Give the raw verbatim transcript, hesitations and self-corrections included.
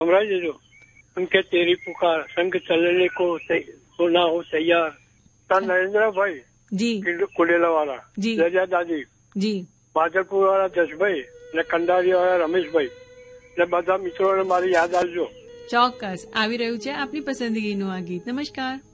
સંભળાઈ દેજો. उनके तेरी पुकार संग चलने को होना हो तैयार. नरेंद्रभाई જી કુડેલા વાળા, જી રજા દાદી, જી માધરપુર વાળા જસભાઈ અને કંડારી વાળા રમેશભાઈ એટલે બધા મિત્રોને મારી યાદ આવજો. ચોક્કસ આવી રહ્યું છે આપની પસંદગીનું આ ગીત. નમસ્કાર.